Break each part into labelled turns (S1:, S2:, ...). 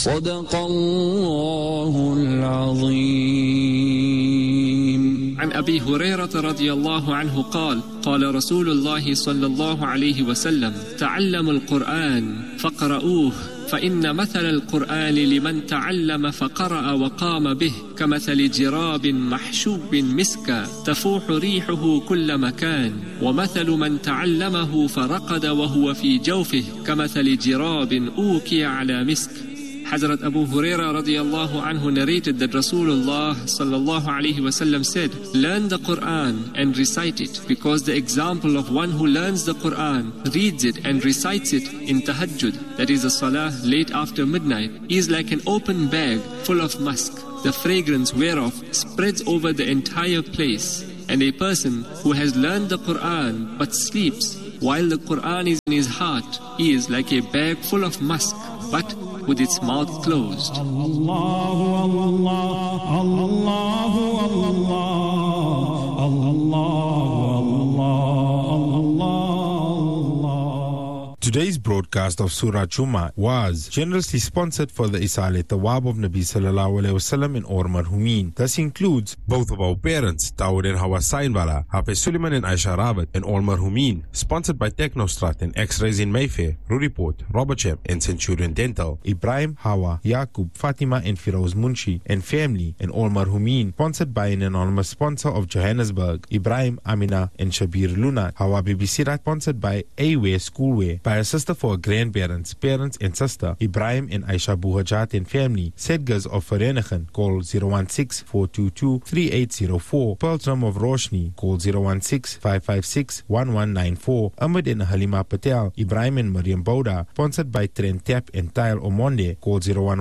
S1: صدق الله العظيم.
S2: عن أبي هريرة رضي الله عنه قال: قال رسول الله صلى الله عليه وسلم: تعلموا القرآن فقرؤوه، فإن مثل القرآن لمن تعلم فقرأ وقام به كمثل جراب محشوب مسكا تفوح ريحه كل مكان، ومثل من تعلمه فرقد وهو في جوفه كمثل جراب أوكي على مسك. Hazrat Abu Huraira radiallahu anhu narrated that Rasulullah sallallahu alayhi wasallam said, learn the Quran and recite it, because the example of one who learns the Quran, reads it and recites it in tahajjud, that is a salah late after midnight, is like an open bag full of musk, the fragrance whereof spreads over the entire place. And a person who has learned the Quran but sleeps while the Quran is in his heart is like a bag full of musk, but with its mouth closed.
S3: Today's broadcast of Surah Juma was generously sponsored for the Isal Tawab of Nabi Sallallahu Alaihi Wasallam in Or Marhumin. This includes both of our parents, Dawood and Hawa Sainwala, Hafiz Suleiman and Aisha Rabat in Or Marhumin, sponsored by Technostrat and X-Rays in Mayfair, Ruriport, Robertsham and Centurion Dental, Ibrahim, Hawa, Yaqub, Fatima and Firoz Munshi and family in Or Marhumin, sponsored by an anonymous sponsor of Johannesburg, Ibrahim, Amina and Shabir Luna. Hawa Bibi Sirat, sponsored by A-Wear Schoolwear, by a sister for her grandparents, parents and sister, Ibrahim and Aisha Buhajat and family, Sedgers of Vereniging, call 016-422-3804, Pearltram of Roshni, call 016-556-1194, Ahmed and Halima Patel, Ibrahim and Mariam Bouda, sponsored by Trent Tap and Tile Omonde, call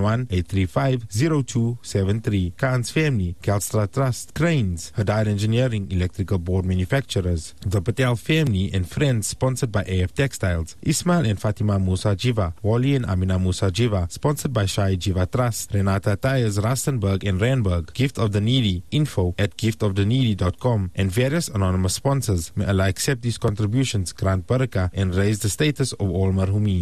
S3: 011-835-0273, Khan's family, Kelstra Trust, Cranes, Hadar Engineering, electrical board manufacturers, the Patel family and friends, sponsored by AF Textiles, Ismail and Fatima Musa Jiva, Wali and Amina Musa Jiva, sponsored by Shai Jiva Trust, Renata Tyres, Rustenburg and Randburg, Gift of the Needy, info@giftoftheneedy.com, and various anonymous sponsors. May Allah accept these contributions, grant barakah, and raise the status of all marhumin.